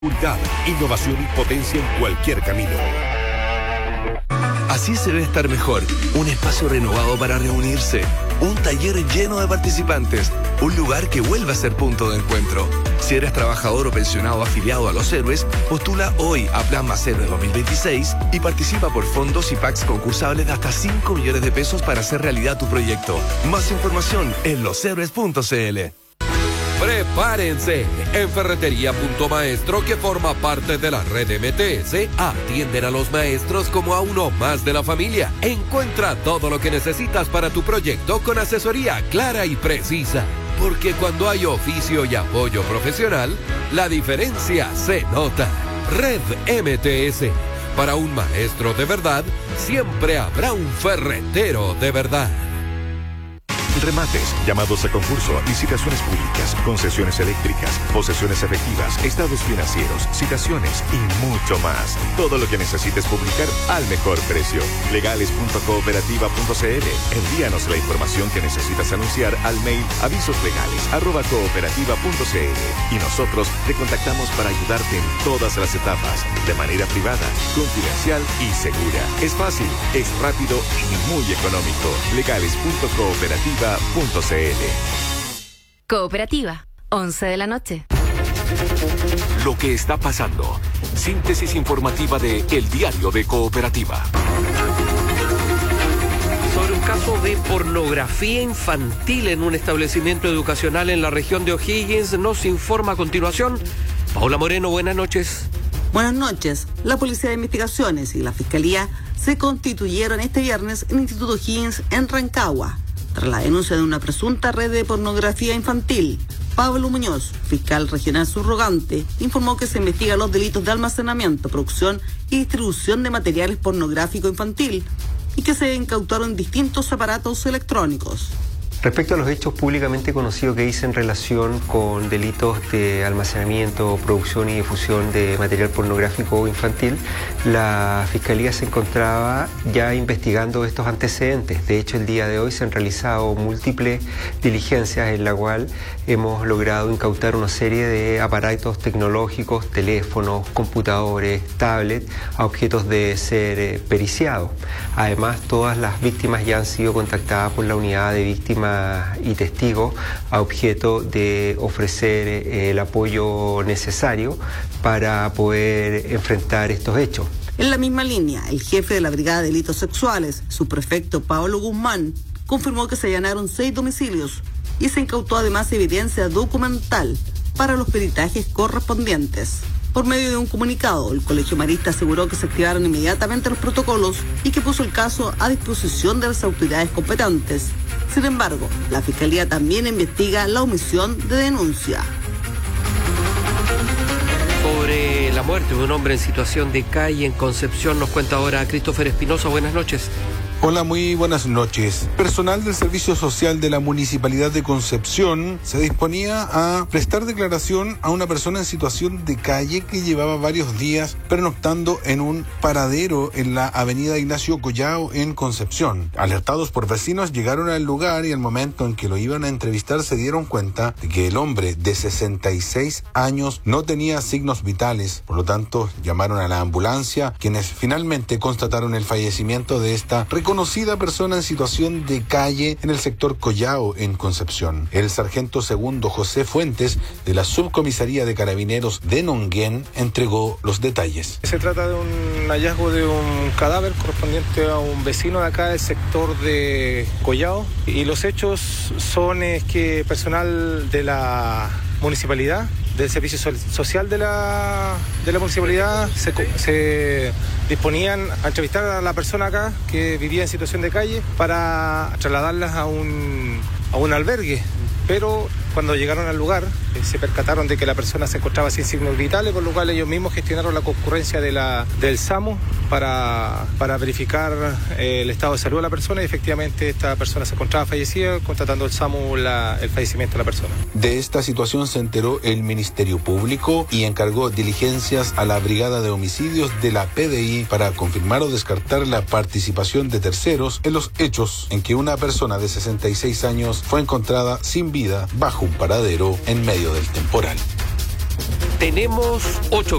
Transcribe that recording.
Seguridad, innovación y potencia en cualquier camino. Así se ve estar mejor. Un espacio renovado para reunirse. Un taller lleno de participantes. Un lugar que vuelve a ser punto de encuentro. Si eres trabajador o pensionado afiliado a Los Héroes, postula hoy a Plan Más Héroe 2026 y participa por fondos y packs concursables de hasta 5 millones de pesos para hacer realidad tu proyecto. Más información en loshéroes.cl. Prepárense. En Ferretería Punto Maestro, que forma parte de la red MTS, atienden a los maestros como a uno más de la familia. Encuentra todo lo que necesitas para tu proyecto con asesoría clara y precisa. Porque cuando hay oficio y apoyo profesional, la diferencia se nota. Red MTS. Para un maestro de verdad, siempre habrá un ferretero de verdad. Remates, llamados a concurso, licitaciones públicas, concesiones eléctricas, posesiones efectivas, estados financieros, citaciones y mucho más. Todo lo que necesites publicar al mejor precio. Legales.cooperativa.cl. Envíanos la información que necesitas anunciar al mail avisoslegales@cooperativa.cl y nosotros te contactamos para ayudarte en todas las etapas, de manera privada, confidencial y segura. Es fácil, es rápido y muy económico. Legales.cooperativa.cl. Cooperativa, 11 de la noche. Lo que está pasando. Síntesis informativa de El Diario de Cooperativa. Sobre un caso de pornografía infantil en un establecimiento educacional en la región de O'Higgins, nos informa a continuación Paula Moreno. Buenas noches. Buenas noches. La Policía de Investigaciones y la Fiscalía se constituyeron este viernes en el Instituto O'Higgins en Rancagua, tras la denuncia de una presunta red de pornografía infantil. Pablo Muñoz, fiscal regional subrogante, informó que se investigan los delitos de almacenamiento, producción y distribución de materiales pornográficos infantil y que se incautaron distintos aparatos electrónicos. Respecto a los hechos públicamente conocidos que hice en relación con delitos de almacenamiento, producción y difusión de material pornográfico infantil, la Fiscalía se encontraba ya investigando estos antecedentes. De hecho, el día de hoy se han realizado múltiples diligencias en la cual hemos logrado incautar una serie de aparatos tecnológicos, teléfonos, computadores, tablets, a objetos de ser periciados. Además, todas las víctimas ya han sido contactadas por la unidad de víctimas y testigos a objeto de ofrecer el apoyo necesario para poder enfrentar estos hechos. En la misma línea, el jefe de la Brigada de Delitos Sexuales, subprefecto Pablo Guzmán, confirmó que se allanaron 6 domicilios y se incautó además evidencia documental para los peritajes correspondientes. Por medio de un comunicado, el Colegio Marista aseguró que se activaron inmediatamente los protocolos y que puso el caso a disposición de las autoridades competentes. Sin embargo, la Fiscalía también investiga la omisión de denuncia. Sobre la muerte de un hombre en situación de calle en Concepción, nos cuenta ahora Christopher Espinosa. Buenas noches. Hola, muy buenas noches. Personal del Servicio Social de la Municipalidad de Concepción se disponía a prestar declaración a una persona en situación de calle que llevaba varios días pernoctando en un paradero en la avenida Ignacio Collao en Concepción. Alertados por vecinos, llegaron al lugar y al momento en que lo iban a entrevistar se dieron cuenta de que el hombre de 66 años no tenía signos vitales. Por lo tanto, llamaron a la ambulancia, quienes finalmente constataron el fallecimiento de esta reconocida persona en situación de calle en el sector Collao en Concepción. El sargento segundo José Fuentes de la Subcomisaría de Carabineros de Nonguén entregó los detalles. Se trata de un hallazgo de un cadáver correspondiente a un vecino de acá del sector de Collao, y los hechos son que personal de la municipalidad, del servicio social de la municipalidad, se disponían a entrevistar a la persona acá que vivía en situación de calle para trasladarlas a un albergue. Pero cuando llegaron al lugar se percataron de que la persona se encontraba sin signos vitales, por lo cual ellos mismos gestionaron la concurrencia del SAMU para verificar el estado de salud de la persona, y efectivamente esta persona se encontraba fallecida, constatando el SAMU el fallecimiento de la persona. De esta situación se enteró el Ministerio Público y encargó diligencias a la Brigada de Homicidios de la PDI para confirmar o descartar la participación de terceros en los hechos en que una persona de 66 años fue encontrada sin vida bajo un paradero en medio del temporal. Tenemos 8